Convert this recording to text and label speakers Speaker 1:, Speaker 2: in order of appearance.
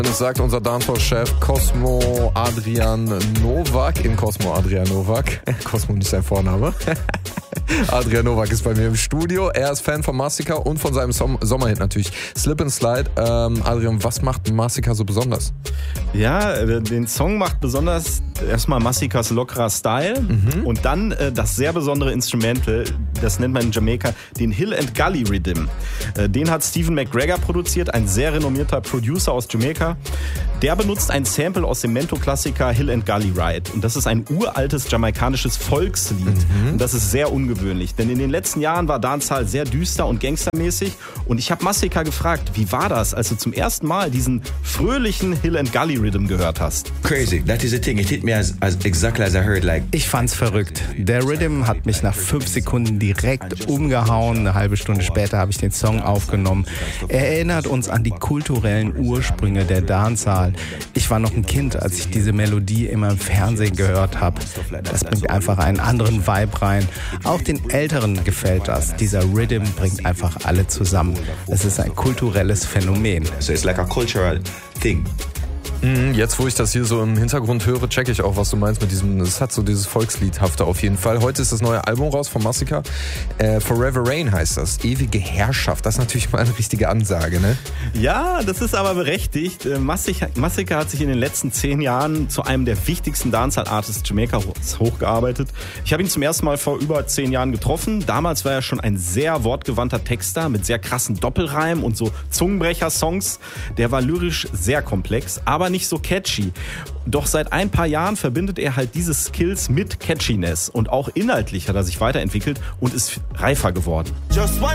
Speaker 1: Das sagt unser Dancehall-Chef Cosmo Adrian Novak. In Cosmo Adrian Novak. Cosmo nicht sein Vorname. Adrian Novak ist bei mir im Studio. Er ist Fan von Masika und von seinem Sommerhit natürlich. Slip and Slide. Adrian, was macht Masika so besonders?
Speaker 2: Ja, den Song macht besonders erstmal Masikas lockerer Style und dann das sehr besondere Instrumental, das nennt man in Jamaika den Hill and Gully Rhythm. Den hat Stephen McGregor produziert, ein sehr renommierter Producer aus Jamaika. Der benutzt ein Sample aus dem Mento-Klassiker Hill and Gully Ride. Und das ist ein uraltes jamaikanisches Volkslied. Und das ist sehr ungewöhnlich, denn in den letzten Jahren war Dancehall sehr düster und gangstermäßig. Und ich habe Masika gefragt, wie war das, als du zum ersten Mal diesen fröhlichen Hill and Gully Rhythm gehört hast?
Speaker 3: Crazy, that is the thing. It hit me as exactly as I heard. Like,
Speaker 4: ich fand's verrückt. Der Rhythm hat mich nach 5 Sekunden direkt umgehauen. Eine halbe Stunde später habe ich den Song aufgenommen. Er erinnert uns an die kulturellen Ursprünge der Dancehall. Ich war noch ein Kind, als ich diese Melodie immer im Fernsehen gehört habe. Das bringt einfach einen anderen Vibe rein. Auch den Älteren gefällt das. Dieser Rhythm bringt einfach alle zusammen. Es ist ein kulturelles Phänomen.
Speaker 3: So it's like a cultural thing.
Speaker 1: Jetzt, wo ich das hier so im Hintergrund höre, checke ich auch, was du meinst mit diesem, es hat so dieses Volksliedhafte auf jeden Fall. Heute ist das neue Album raus von Masika. Forever Rain heißt das. Ewige Herrschaft. Das ist natürlich mal eine richtige Ansage, ne?
Speaker 2: Ja, das ist aber berechtigt. Masika hat sich in den letzten 10 Jahren zu einem der wichtigsten Dancehall-Artists Jamaikas hochgearbeitet. Ich habe ihn zum ersten Mal vor über 10 Jahren getroffen. Damals war er schon ein sehr wortgewandter Texter mit sehr krassen Doppelreimen und so Zungenbrecher-Songs. Der war lyrisch sehr komplex, aber nicht so catchy. Doch seit ein paar Jahren verbindet er halt diese Skills mit Catchiness und auch inhaltlich hat er sich weiterentwickelt und ist reifer geworden.